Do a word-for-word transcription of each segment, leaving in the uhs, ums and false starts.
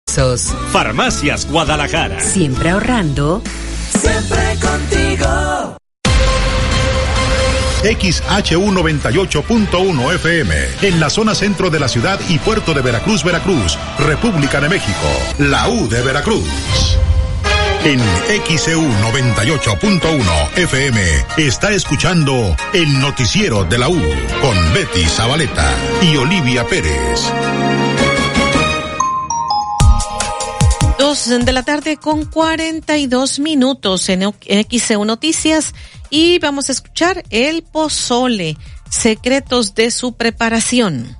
Sos. Farmacias Guadalajara. Siempre ahorrando. Siempre contigo. X H U noventa y ocho punto uno F M, en la zona centro de la ciudad y puerto de Veracruz, Veracruz, República de México, la U de Veracruz. En X E U noventa y ocho punto uno F M está escuchando el noticiero de la U con Betty Zabaleta y Olivia Pérez. Dos de la tarde con cuarenta y dos minutos en X E U Noticias y vamos a escuchar el pozole, secretos de su preparación.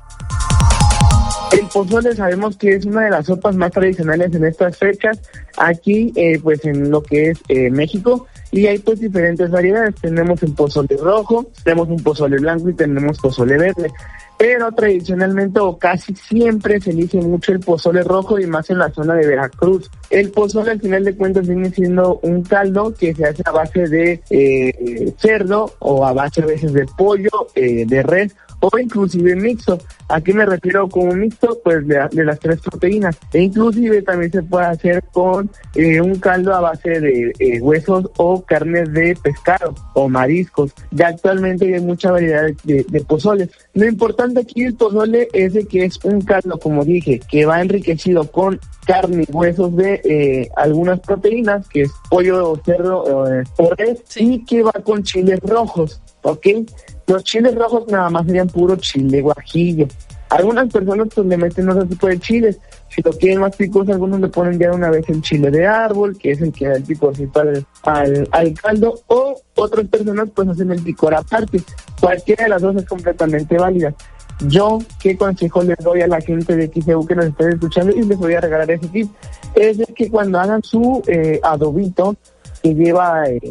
El pozole sabemos que es una de las sopas más tradicionales en estas fechas, aquí eh, pues en lo que es eh, México, y hay pues diferentes variedades. Tenemos el pozole rojo, tenemos un pozole blanco y tenemos pozole verde, pero tradicionalmente o casi siempre se elige mucho el pozole rojo y más en la zona de Veracruz. El pozole al final de cuentas viene siendo un caldo que se hace a base de eh, cerdo o a base a veces de pollo, eh, de res, o inclusive mixto. ¿A qué me refiero como mixto? Pues de, de las tres proteínas. E inclusive también se puede hacer con eh, un caldo a base de eh, huesos o carnes de pescado o mariscos. Ya actualmente hay mucha variedad de, de pozoles. Lo importante aquí del pozole es de que es un caldo, como dije, que va enriquecido con carne y huesos de eh, algunas proteínas, que es pollo, cerdo eh, o res, sí. Y que va con chiles rojos, ¿ok? Los chiles rojos nada más serían puro chile guajillo. Algunas personas pues le meten otro tipo de chiles. Si lo quieren más picoso, algunos le ponen ya una vez el chile de árbol, que es el que da el picocito al, al, al caldo, o otras personas pues hacen el picor aparte. Cualquiera de las dos es completamente válida. Yo, ¿qué consejo les doy a la gente de X E U que nos estén escuchando? Y les voy a regalar ese tip. Es de que cuando hagan su eh, adobito, que lleva... Eh,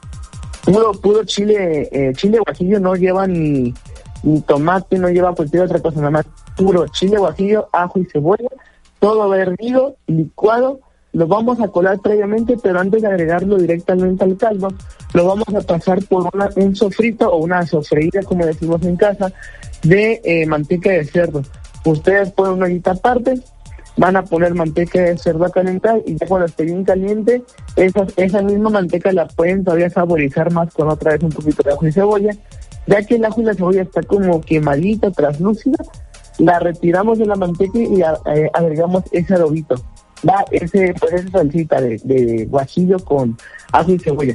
Puro, puro chile, eh, chile guajillo, no lleva ni, ni tomate, no lleva cualquier otra cosa, nada más puro chile guajillo, ajo y cebolla, todo hervido, licuado, lo vamos a colar previamente, pero antes de agregarlo directamente al caldo, lo vamos a pasar por una, un sofrito o una sofreída, como decimos en casa, de eh, manteca de cerdo. Ustedes ponen una ollita aparte, van a poner manteca de cerdo a calentar y ya cuando esté bien caliente, esa, esa misma manteca la pueden todavía saborizar más con otra vez un poquito de ajo y cebolla. Ya que el ajo y la cebolla está como quemadita, translúcida, la retiramos de la manteca y a, eh, agregamos ese adobito. Va ese, pues esa salsita de, de guajillo con ajo y cebolla.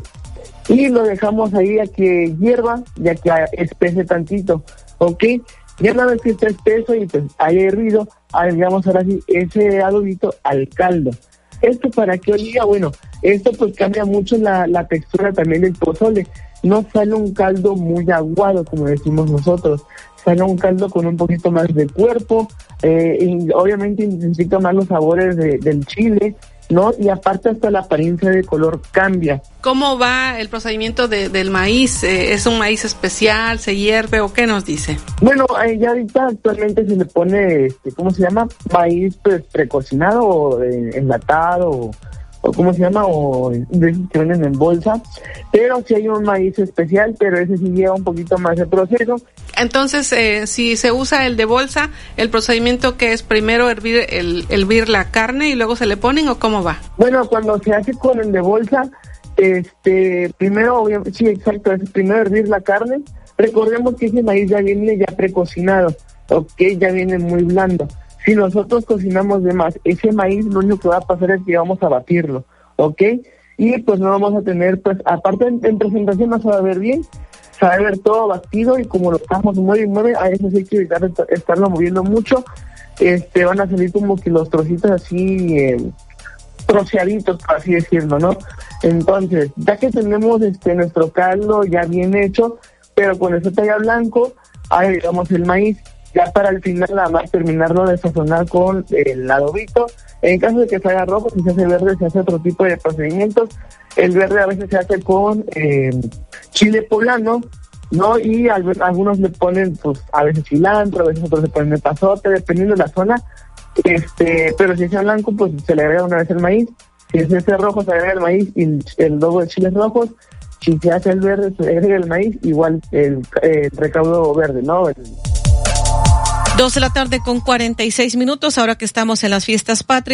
Y lo dejamos ahí a que hierva, ya que espese tantito, ¿ok? Ya una vez que está espeso y pues haya hervido, agregamos ahora sí ese adobito al caldo. ¿Esto para qué olía? Bueno, esto pues cambia mucho la, la textura también del pozole. No sale un caldo muy aguado, como decimos nosotros. Sale un caldo con un poquito más de cuerpo, eh, y obviamente intensifica más los sabores de, del chile, ¿no? Y aparte hasta la apariencia de color cambia. ¿Cómo va el procedimiento de, del maíz? Eh, ¿Es un maíz especial? ¿Se hierve o qué nos dice? Bueno, eh, ya ahorita actualmente se le pone, este, ¿cómo se llama? Maíz pues, precocinado o eh, enlatado o, o ¿cómo se llama? O de esos que venden en bolsa. Pero sí hay un maíz especial, pero ese sí lleva un poquito más de proceso. Entonces, eh, si se usa el de bolsa, ¿el procedimiento que es primero hervir el hervir la carne y luego se le ponen o cómo va? Bueno, cuando se hace con el de bolsa, este, primero, obviamente, sí, exacto, es primero hervir la carne. Recordemos que ese maíz ya viene ya precocinado, ok, ya viene muy blando. Si nosotros cocinamos de más, ese maíz lo único que va a pasar es que vamos a batirlo, ok, y pues no vamos a tener, pues, aparte en, en presentación no se va a ver bien, se va a ver todo batido y como lo estamos mueve y mueve, a veces hay que evitar est- estarlo moviendo mucho, este, van a salir como que los trocitos así, eh, troceaditos, por así decirlo, ¿no? Entonces, ya que tenemos este nuestro caldo ya bien hecho, pero con eso ya blanco, agregamos el maíz, ya para el final nada más terminarlo de sazonar con el adobito. En caso de que se haga rojo, si se hace verde, se hace otro tipo de procedimientos. El verde a veces se hace con eh, chile poblano, ¿no? Y al, algunos le ponen, pues, a veces cilantro, a veces otros le ponen epazote, dependiendo de la zona. Este, pero si es blanco, pues se le agrega una vez el maíz. Si es ese rojo, se agrega el maíz y el, el logo de chiles rojos. Si se hace el verde, se agrega el maíz, igual el, el recaudo verde, ¿no? El, Dos de la tarde con cuarenta y seis minutos, ahora que estamos en las fiestas patrias.